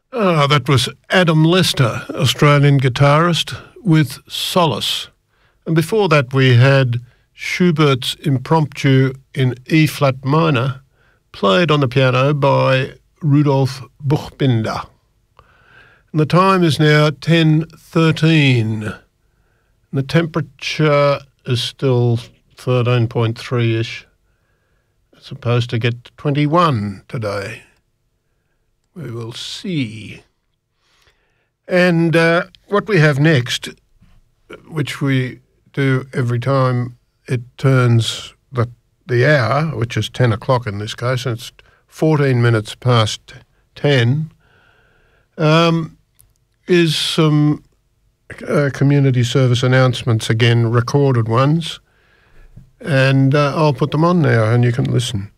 That was Adam Lester, Australian guitarist, with Solace. And before that we had Schubert's Impromptu in E-flat minor, played on the piano by Rudolf Buchbinder. And the time is now 10:13. And the temperature is still 13.3-ish. It's supposed to get to 21 today. We will see. And what we have next, which we do every time it turns the hour, which is 10 o'clock in this case, and it's 14 minutes past 10, is some community service announcements, again, recorded ones. And I'll put them on now and you can listen.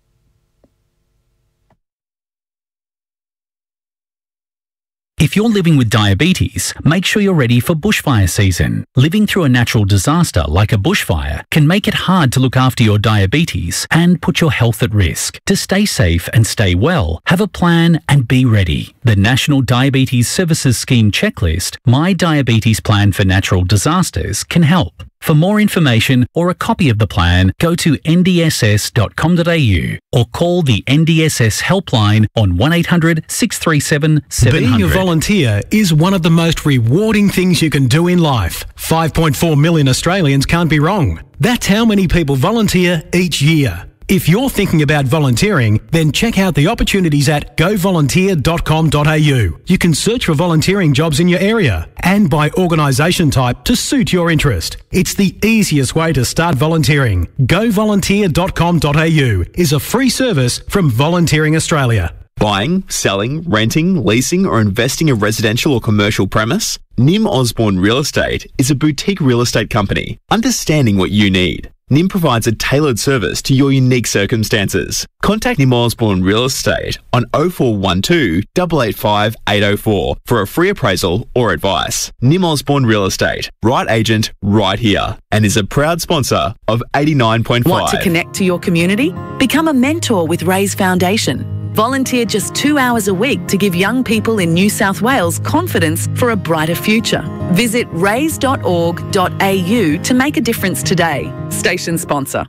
If you're living with diabetes, make sure you're ready for bushfire season. Living through a natural disaster like a bushfire can make it hard to look after your diabetes and put your health at risk. To stay safe and stay well, have a plan and be ready. The National Diabetes Services Scheme checklist, My Diabetes Plan for Natural Disasters, can help. For more information or a copy of the plan, go to ndss.com.au or call the NDSS helpline on 1800 637 700. Being a volunteer is one of the most rewarding things you can do in life. 5.4 million Australians can't be wrong. That's how many people volunteer each year. If you're thinking about volunteering, then check out the opportunities at govolunteer.com.au. You can search for volunteering jobs in your area and by organisation type to suit your interest. It's the easiest way to start volunteering. Govolunteer.com.au is a free service from Volunteering Australia. Buying, selling, renting, leasing or investing a residential or commercial premise? Nim Osborne Real Estate is a boutique real estate company, understanding what you need. Nim provides a tailored service to your unique circumstances. Contact Nim Osborne Real Estate on 0412 885 804 for a free appraisal or advice. Nim Osborne Real Estate, right agent, right here, and is a proud sponsor of 89.5. Want to connect to your community? Become a mentor with Raise Foundation. Volunteer just 2 hours a week to give young people in New South Wales confidence for a brighter future. Visit raise.org.au to make a difference today. Station sponsor.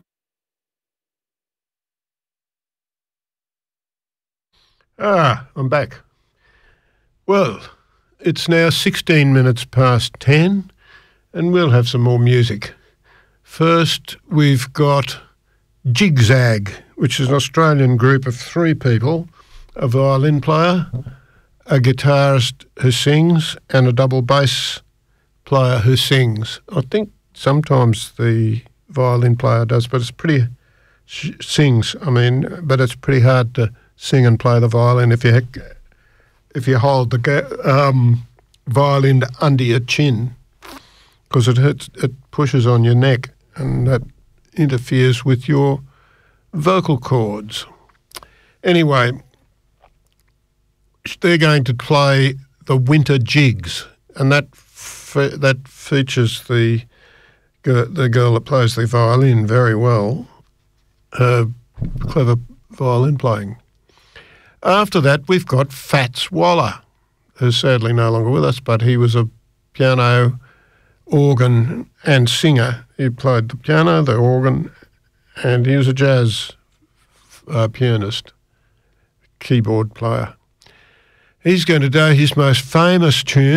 I'm back. Well, it's now 16 minutes past 10 and we'll have some more music. First, we've got Jigzag, which is an Australian group of 3 people, a violin player, a guitarist who sings, and a double bass player who sings. I think sometimes the violin player does, but it's pretty but it's pretty hard to sing and play the violin if you hold the violin under your chin, because it pushes on your neck and that interferes with your vocal cords. Anyway, they're going to play the Winter Jigs, and that features the girl that plays the violin very well, her clever violin playing. After that, we've got Fats Waller, who's sadly no longer with us, but he was a piano, organ and singer. He played the piano, the organ, and he was a jazz pianist, keyboard player. He's going to do his most famous tune,